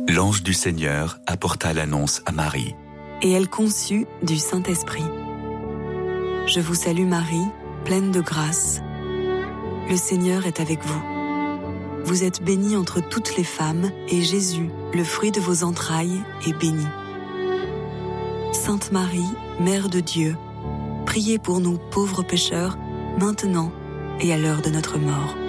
L'ange du Seigneur apporta l'annonce à Marie. Et elle conçut du Saint-Esprit. Je vous salue Marie, pleine de grâce. Le Seigneur est avec vous. Vous êtes bénie entre toutes les femmes, et Jésus, le fruit de vos entrailles, est béni. Sainte Marie, Mère de Dieu, priez pour nous pauvres pécheurs, maintenant et à l'heure de notre mort.